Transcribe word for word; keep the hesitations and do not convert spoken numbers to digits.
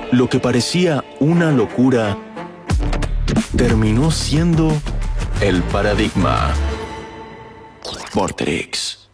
Lo que parecía una locura terminó siendo el paradigma. Vorterix.